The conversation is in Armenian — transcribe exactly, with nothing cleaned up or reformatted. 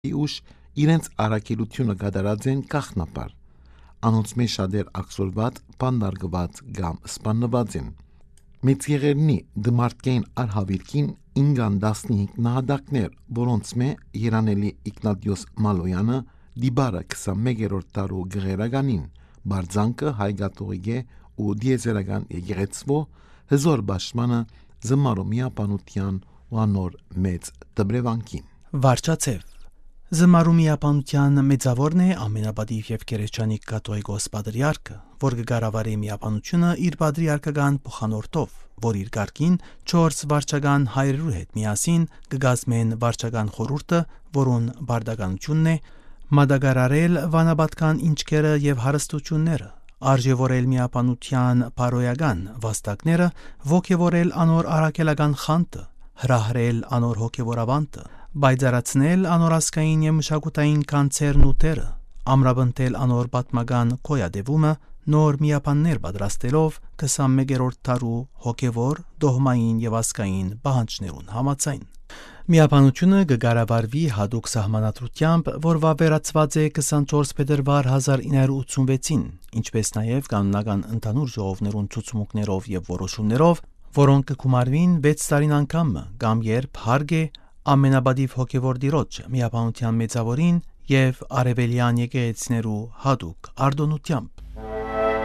ուշ իրենց առաքելությունը կատարած են կախնապար։ Անոնց մեջ շատեր ակսորված, բանդարգված կամ սպանված են։ Մեծ եղերնի դմարտկային արհավիրքին ինգան տասնհինգ նահատակներ, որոնց մե երանելի Իգնատիոս Մալոյանը դիբարը քսանմեկերորդ դարու գղերականին, բարձանքը հայգատողիգե ու դիեզերական եկեղեցվո հզոր բաշխմանը զմարու միապանության ու անոր մեծ դբրևանքին։ Վարչացև Զմարու միապանության մեծավորն է ամենապատիվ եւ քերեչանիկ կաթողիկոս պատրիարքը, որ կգարավարի միապանությունը իր պատրիարքական փոխանորդով, որ իր գարկին չորս վարչական հայրերու հետ միասին կգազմեն վարչական խորհուրդը, որուն բարդականությունն է մատակարարել վանապատկան ինչքերը եւ հարստությունները, արժեվորել միապանության բարոյական վաստակները, ոգևորել անոր առաքելական խանտը, հրահրել անոր հոգևորավանտը, բայձարացնել անոր ասկային եւ մշակութային կանցերն ու տերը, ամրապնդել անոր պատմական կոյադևումը, նոր միապաններ պատրաստելով քսանմեկերորդ դարու հոգևոր, դողմային եւ ասկային պահանջներուն համաձայն։ Միապանությունը կգարավարվի հատուկ սահմանադրությամբ, որ վավերացված է քսանչորս փետրվար հազար ինը հարյուր ութսունվեցին, ինչպես նաև կանոնական ընդհանուր ժողովներուն ցուցումներով եւ որոշումներով, որոնք կգումարվին վեց տարին անգամ կամ երբ հարկ է ամենապատիվ հոգևոր դիրոջ միապանության մեծավորին եւ արևելյան եկեղեցիներու հատուկ արտոնությամբ։